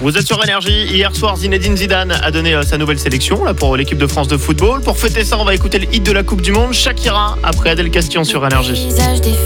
Vous êtes sur Énergie. Hier soir, Zinedine Zidane a donné sa nouvelle sélection là, pour l'équipe de France de football. Pour fêter ça, on va écouter le hit de la Coupe du Monde, Shakira, après Adèle Castillon sur Énergie.